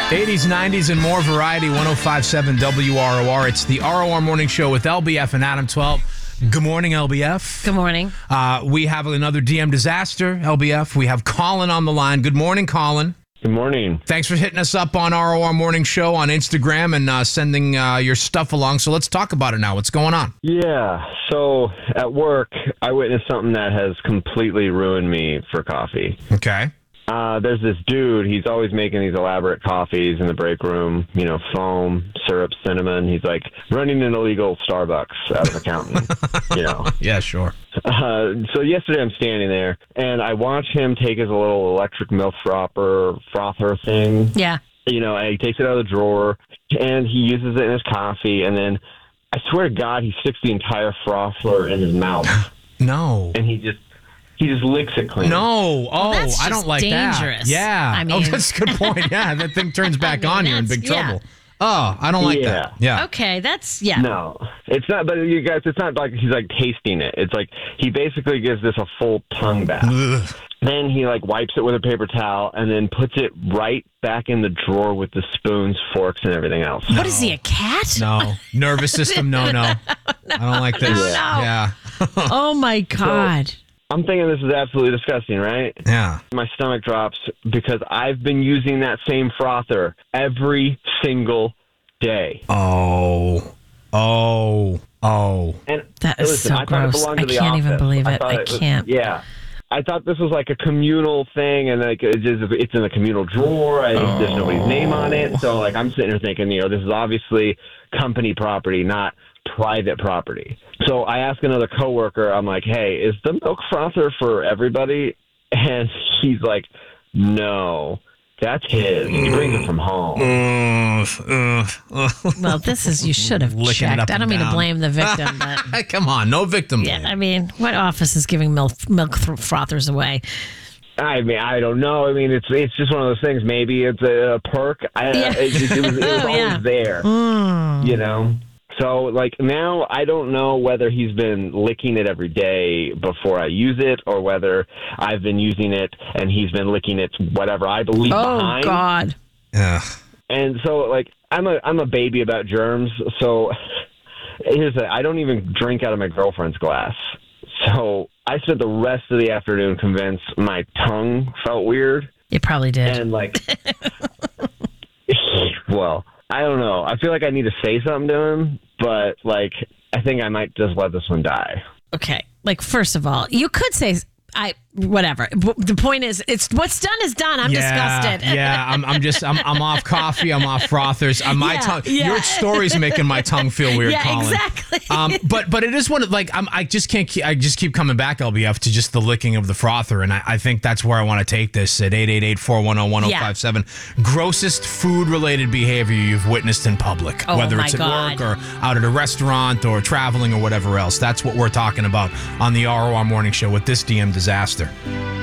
80s, 90s, and more variety. 105.7 WROR. It's the ROR Morning Show with LBF and Adam 12. Good morning, LBF. Good morning. We have another DM disaster, LBF. We have Colin on the line. Good morning, Colin. Good morning. Thanks for hitting us up on ROR Morning Show on Instagram and sending your stuff along. So let's talk about it now. What's going on? Yeah, so at work, I witnessed something that has completely ruined me for coffee. Okay. There's this dude, he's always making these elaborate coffees in the break room, foam, syrup, cinnamon. He's like running an illegal Starbucks out of a fountain, Yeah, sure. So yesterday I'm standing there, and I watch him take his little electric milk frother thing. Yeah. And he takes it out of the drawer, and he uses it in his coffee, and then I swear to God, he sticks the entire frother in his mouth. No. And he just licks it clean. No. Oh, that's I don't like dangerous. that. Yeah. I mean, that's a good point. Yeah, that thing turns back on, you're in big trouble. Oh, I don't like that. Yeah. Okay, No, it's not. But you guys, it's not like he's like tasting it. It's like he basically gives this a full tongue bath. Ugh. Then he wipes it with a paper towel and then puts it right back in the drawer with the spoons, forks, and everything else. What is he, a cat? No. Nervous system, no. I don't like this. No. Yeah. Oh, my God. I'm thinking this is absolutely disgusting, right? Yeah. My stomach drops because I've been using that same frother every single day. Oh. And That is listen, so I thought it gross. belonged I to the can't even office. believe it. thought I can't. Yeah. I thought this was like a communal thing, and it's in a communal drawer. There's nobody's name on it. So I'm sitting here thinking, this is obviously company property, not private property. So I asked another coworker, I'm like, hey, is the milk frother for everybody? And he's like, no, that's his. He brings it from home. Well, you should have Licking it checked. up I don't and mean to down. blame the victim, but Come on, no victim yeah, blame. I mean, what office is giving milk frothers away? I mean, I don't know. I mean, it's just one of those things. Maybe it's a perk. It was always there, So, now I don't know whether he's been licking it every day before I use it or whether I've been using it and he's been licking it, whatever I believe behind. Oh, God. Yeah. And so, I'm a baby about germs. So, I don't even drink out of my girlfriend's glass. So, I spent the rest of the afternoon convinced my tongue felt weird. You probably did. And, well, I don't know. I feel like I need to say something to him, but I think I might just let this one die. Okay. First of all, you could say, whatever. The point is, it's what's done is done. I'm disgusted. Yeah, I'm off coffee. I'm off frothers. My tongue. Yeah. Your story's making my tongue feel weird, Yeah, Colin. exactly. But it is one of I just can't. I just keep coming back, LBF, to just the licking of the frother, and I think that's where I want to take this at 888-410-1057. Grossest food-related behavior you've witnessed in public, Oh, whether my it's at God. work or out at a restaurant or traveling or whatever else. That's what we're talking about on the ROR Morning Show with this DM disaster.